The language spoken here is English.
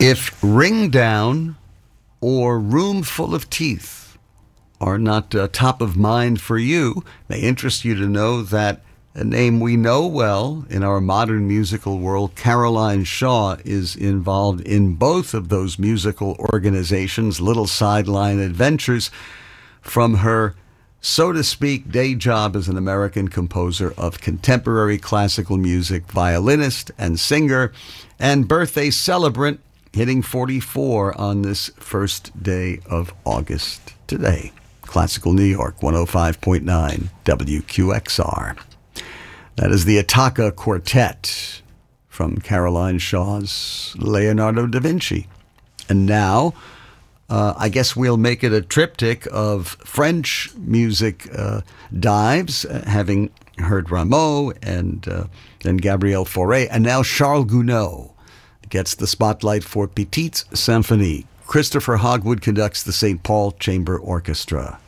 If Ring Down or Room Full of Teeth are not top of mind for you, may interest you to know that a name we know well in our modern musical world, Caroline Shaw, is involved in both of those musical organizations, Little Sideline Adventures, from her, so to speak, day job as an American composer of contemporary classical music, violinist and singer, and birthday celebrant, hitting 44 on this first day of August today. Classical New York, 105.9 WQXR. That is the Attacca Quartet from Caroline Shaw's Leonardo da Vinci. And now, I guess we'll make it a triptych of French music dives, having heard Rameau and then Gabriel Fauré, and now Charles Gounod gets the spotlight for Petite Symphonie. Christopher Hogwood conducts the St. Paul Chamber Orchestra.